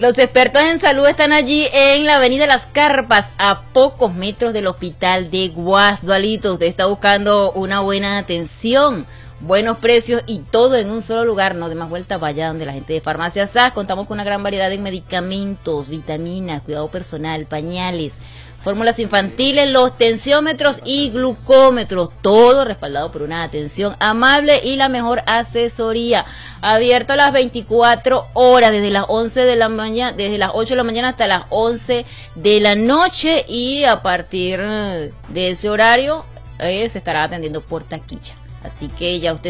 Los expertos en salud están allí en la avenida Las Carpas, a pocos metros del hospital de Guasdualito. Usted está buscando una buena atención, buenos precios y todo en un solo lugar. No dé más vuelta, vaya donde la gente de Farmacia SAS. Contamos con una gran variedad de medicamentos, vitaminas, cuidado personal, pañales, fórmulas infantiles, los tensiómetros y glucómetros, todo respaldado por una atención amable y la mejor asesoría. Abierto a las 24 horas, desde las 11 de la mañana, desde las 8 de la mañana hasta las 11 de la noche, y a partir de ese horario se estará atendiendo por taquilla. Así que ya usted